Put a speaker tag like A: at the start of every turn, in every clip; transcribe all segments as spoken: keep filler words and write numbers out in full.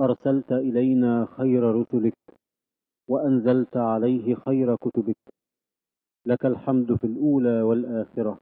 A: أرسلت إلينا خير رسلك وأنزلت عليه خير كتبك، لك الحمد في الأولى والآخرة.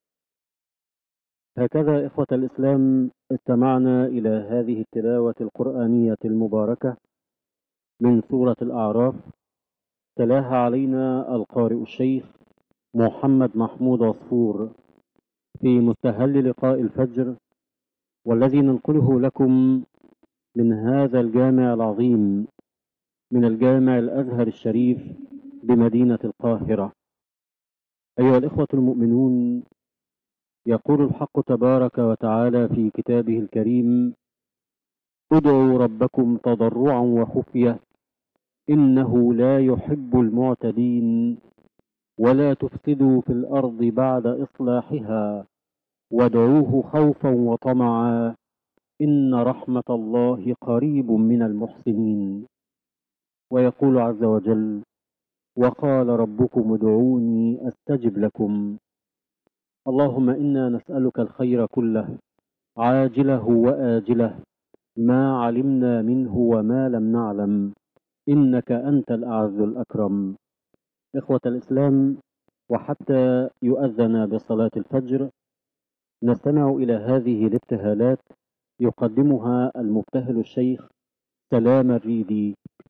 A: هكذا إخوة الإسلام استمعنا إلى هذه التلاوة القرآنية المباركة من سورة الأعراف، تلاها علينا القارئ الشيخ محمد محمود عصفور في مستهل لقاء الفجر، والذي ننقله لكم من هذا الجامع العظيم، من الجامع الأزهر الشريف بمدينة القاهرة. أيها الإخوة المؤمنون، يقول الحق تبارك وتعالى في كتابه الكريم: ادعوا ربكم تضرعا وخفية إنه لا يحب المعتدين ولا تفسدوا في الأرض بعد إصلاحها وادعوه خوفا وطمعا إن رحمة الله قريب من المحسنين. ويقول عز وجل: وقال ربكم ادعوني أستجب لكم. اللهم إنا نسألك الخير كله عاجله وآجله ما علمنا منه وما لم نعلم، إنك أنت الأعز الأكرم. إخوة الإسلام، وحتى يؤذن بصلاة الفجر نستمع إلى هذه الابتهالات يقدمها المبتهل الشيخ سلام الريدي